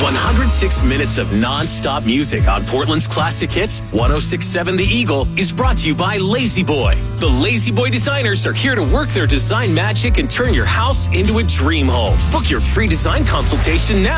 106 minutes of non-stop music on Portland's classic hits, 106.7 The Eagle, is brought to you by Lazy Boy. The Lazy Boy designers are here to work their design magic and turn your house into a dream home. Book your free design consultation now